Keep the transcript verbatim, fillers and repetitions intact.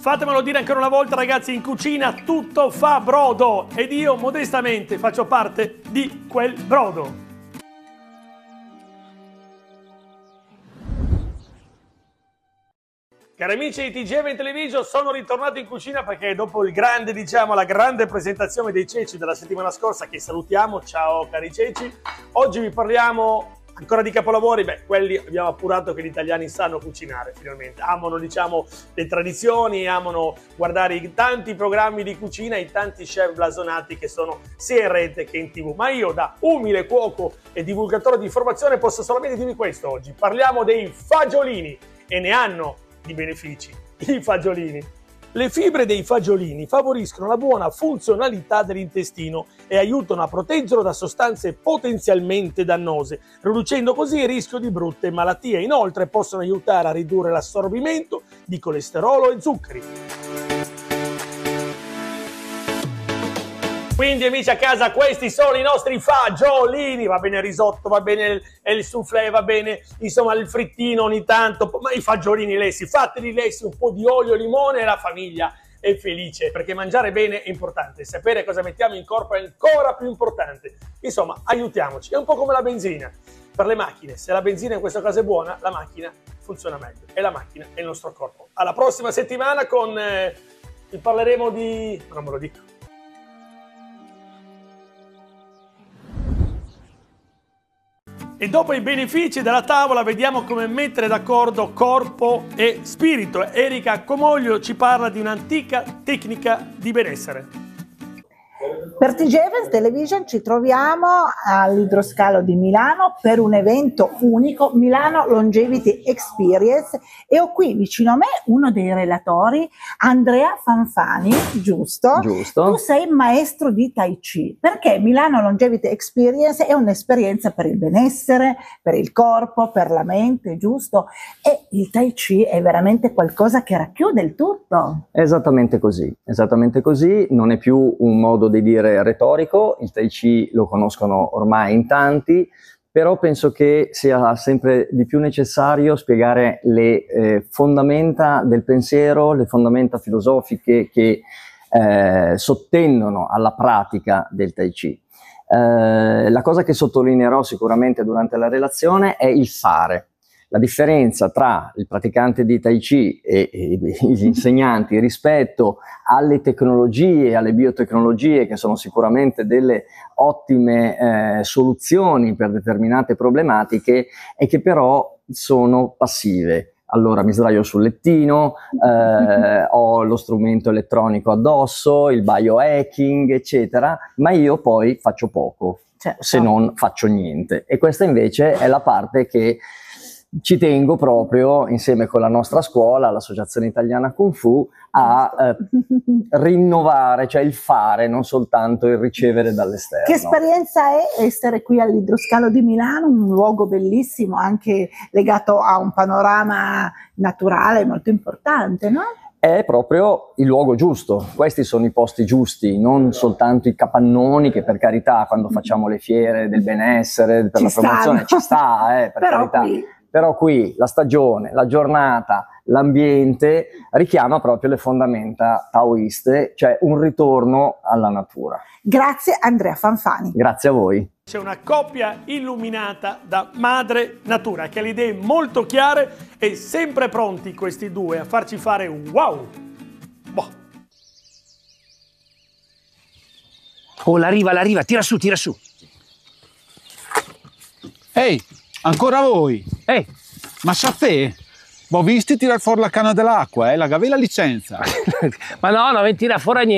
Fatemelo dire ancora una volta, ragazzi, in cucina tutto fa brodo ed io modestamente faccio parte di quel brodo. Cari amici di T G M Television, sono ritornato in cucina perché dopo il grande, diciamo, la grande presentazione dei ceci della settimana scorsa, che salutiamo, ciao cari ceci, oggi vi parliamo ancora di capolavori. Beh, quelli abbiamo appurato che gli italiani sanno cucinare finalmente, amano, diciamo, le tradizioni, amano guardare i tanti programmi di cucina, i tanti chef blasonati che sono sia in rete che in tv. Ma io, da umile cuoco e divulgatore di informazione, posso solamente dirvi questo oggi. Parliamo dei fagiolini e ne hanno di benefici i fagiolini. Le fibre dei fagiolini favoriscono la buona funzionalità dell'intestino e aiutano a proteggerlo da sostanze potenzialmente dannose, riducendo così il rischio di brutte malattie. Inoltre possono aiutare a ridurre l'assorbimento di colesterolo e zuccheri. Quindi, amici a casa, questi sono i nostri fagiolini. Va bene il risotto, va bene il, il soufflé, va bene insomma il frittino ogni tanto, ma i fagiolini lessi, fateli lessi, un po' di olio e limone e la famiglia è felice, perché mangiare bene è importante, sapere cosa mettiamo in corpo è ancora più importante. Insomma, aiutiamoci, è un po' come la benzina per le macchine. Se la benzina in questo caso è buona, la macchina funziona meglio e la macchina è il nostro corpo. Alla prossima settimana con eh, vi parleremo di... non me lo dico. E dopo i benefici della tavola vediamo come mettere d'accordo corpo e spirito. Erika Comoglio ci parla di un'antica tecnica di benessere. Per T G M Television ci troviamo all'Idroscalo di Milano per un evento unico, Milano Longevity Experience, e ho qui vicino a me uno dei relatori, Andrea Fanfani, giusto? Giusto. Tu sei maestro di Tai Chi, perché Milano Longevity Experience è un'esperienza per il benessere, per il corpo, per la mente, giusto? E il Tai Chi è veramente qualcosa che racchiude il tutto. Esattamente così, esattamente così, non è più un modo di dire retorico, il Tai Chi lo conoscono ormai in tanti, però penso che sia sempre di più necessario spiegare le eh, fondamenta del pensiero, le fondamenta filosofiche che eh, sottendono alla pratica del Tai Chi. Eh, la cosa che sottolineerò sicuramente durante la relazione è il fare. La differenza tra il praticante di Tai Chi e, e gli insegnanti rispetto alle tecnologie, alle biotecnologie, che sono sicuramente delle ottime eh, soluzioni per determinate problematiche, è che però sono passive. Allora mi sdraio sul lettino, eh, ho lo strumento elettronico addosso, il biohacking, eccetera, ma io poi faccio poco, certo, se non faccio niente. E questa invece è la parte che ci tengo proprio, insieme con la nostra scuola, l'Associazione Italiana Kung Fu, a eh, rinnovare, cioè il fare, non soltanto il ricevere dall'esterno. Che esperienza è essere qui all'Idroscalo di Milano, un luogo bellissimo, anche legato a un panorama naturale molto importante, no? È proprio il luogo giusto, questi sono i posti giusti, non soltanto i capannoni che, per carità, quando facciamo le fiere del benessere, per ci la promozione, stanno. ci sta, eh, per Però carità. Qui... Però qui la stagione, la giornata, l'ambiente richiama proprio le fondamenta taoiste, cioè un ritorno alla natura. Grazie Andrea Fanfani. Grazie a voi. C'è una coppia illuminata da madre natura che ha le idee molto chiare e sempre pronti questi due a farci fare un wow. Boh. Oh, la riva, la riva, tira su, tira su. Ehi, ancora voi? Ehi, ma sapete? Ho visto tirare fuori la canna dell'acqua, eh? La gavella licenza. ma no, non mi tira fuori niente.